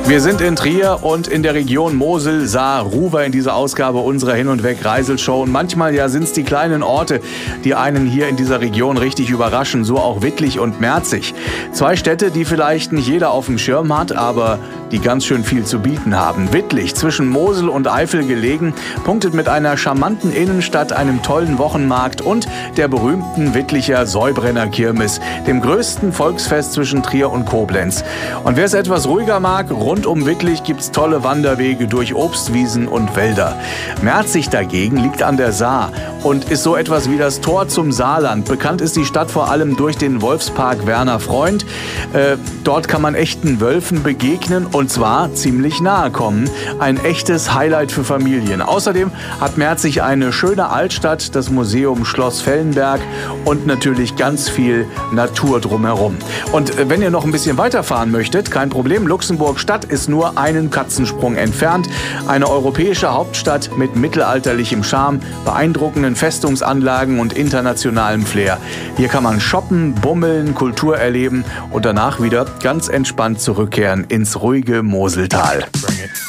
Wir sind in Trier und in der Region Mosel, Saar, Ruwer in dieser Ausgabe unserer Hin- und Weg-Reiselshow. Und manchmal sind es die kleinen Orte, die einen hier in dieser Region richtig überraschen. So auch Wittlich und Merzig. Zwei Städte, die vielleicht nicht jeder auf dem Schirm hat, aber die ganz schön viel zu bieten haben. Wittlich, zwischen Mosel und Eifel gelegen, punktet mit einer charmanten Innenstadt, einem tollen Wochenmarkt und der berühmten Wittlicher Säubrenner Kirmes, dem größten Volksfest zwischen Trier und Koblenz. Und wer es etwas ruhiger mag, rund um Wittlich gibt's tolle Wanderwege durch Obstwiesen und Wälder. Merzig dagegen liegt an der Saar und ist so etwas wie das Tor zum Saarland. Bekannt ist die Stadt vor allem durch den Wolfspark Werner Freund. Dort kann man echten Wölfen begegnen und zwar ziemlich nahe kommen. Ein echtes Highlight für Familien. Außerdem hat Merzig eine schöne Altstadt, das Museum Schloss Fellenberg und natürlich ganz viel Natur drumherum. Und wenn ihr noch ein bisschen weiterfahren möchtet, kein Problem, Luxemburg Stadt ist nur einen Katzensprung entfernt. Eine europäische Hauptstadt mit mittelalterlichem Charme, beeindruckenden Festungsanlagen und internationalem Flair. Hier kann man shoppen, bummeln, Kultur erleben und danach wieder ganz entspannt zurückkehren ins ruhige Moseltal.